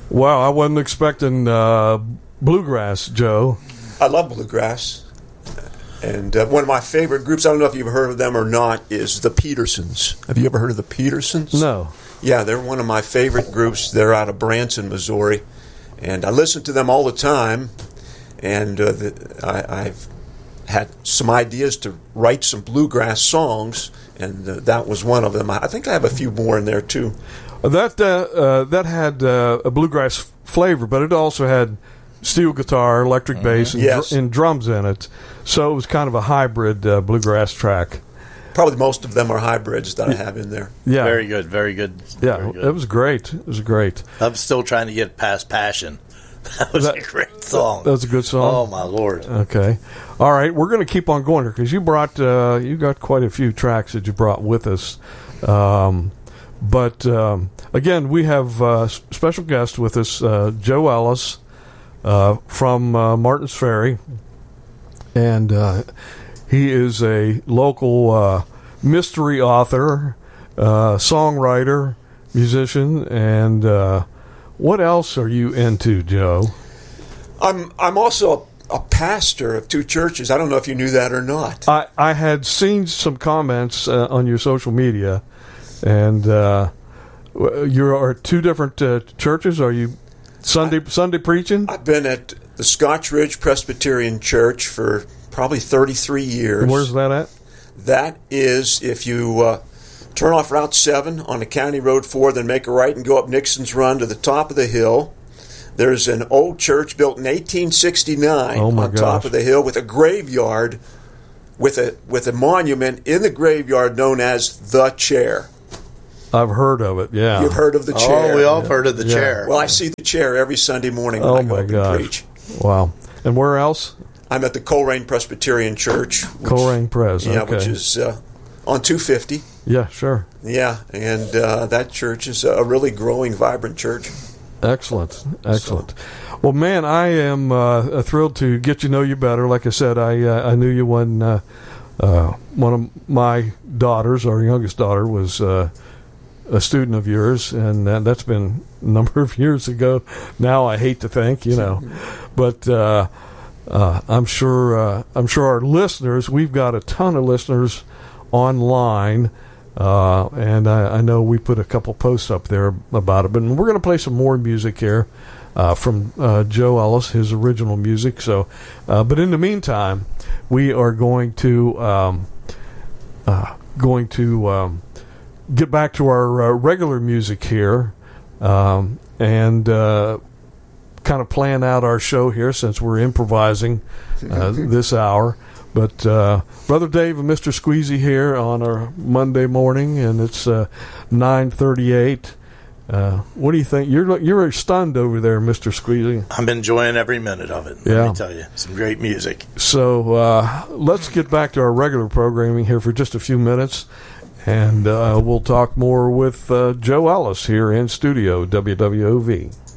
Wow, I wasn't expecting bluegrass, Joe. I love bluegrass. And one of my favorite groups, I don't know if you've heard of them or not, is the Petersons. Have you ever heard of the Petersons? No. Yeah, they're one of my favorite groups. They're out of Branson, Missouri. And I listen to them all the time. And I've had some ideas to write some bluegrass songs, and that was one of them. I think I have a few more in there, too. That had a bluegrass flavor, but it also had steel guitar, electric bass, and drums in it. So it was kind of a hybrid bluegrass track. Probably most of them are hybrids that I have in there. Yeah, very good, very good. Yeah, very good. It was great. It was great. I'm still trying to get past Passion. That was a great song. That was a good song. Oh my Lord. Okay, all right. We're going to keep on going here because you got quite a few tracks that you brought with us. But again, we have a special guest with us, Joe Ellis from Martins Ferry, and he is a local mystery author, songwriter, musician, and what else are you into, Joe? I'm also a pastor of two churches. I don't know if you knew that or not. I had seen some comments on your social media, and you are two different churches. Are you Sunday preaching? I've been at the Scotch Ridge Presbyterian Church for probably 33 years. And where's that at? That is, if you turn off Route 7 on the County Road 4, then make a right and go up Nixon's Run to the top of the hill. There's an old church built in 1869 on top of the hill with a graveyard, with a monument in the graveyard known as The Chair. I've heard of it, yeah. You've heard of The Chair. Oh, we all have heard of The Chair. Well, I see The Chair every Sunday morning when I go up and preach. Wow. And where else? I'm at the Coleraine Presbyterian Church. Coleraine Pres, yeah, which is on 250. Yeah, sure. Yeah, and that church is a really growing, vibrant church. Excellent. Well, man, I am thrilled to get to know you better. Like I said, I knew you when one of my daughters, our youngest daughter, was a student of yours, and that's been a number of years ago. Now I hate to think, but I'm sure our listeners. We've got a ton of listeners online. And I know we put a couple posts up there about it, but we're going to play some more music here from Joe Ellis, his original music. So, but in the meantime, we are going to get back to our regular music here, and kind of plan out our show here since we're improvising this hour. But Brother Dave and Mr. Squeezy here on our Monday morning, and it's 9:38. What do you think? You're stunned over there, Mr. Squeezy. I'm enjoying every minute of it. Yeah. Let me tell you, some great music. So let's get back to our regular programming here for just a few minutes, and we'll talk more with Joe Ellis here in studio, WWOV.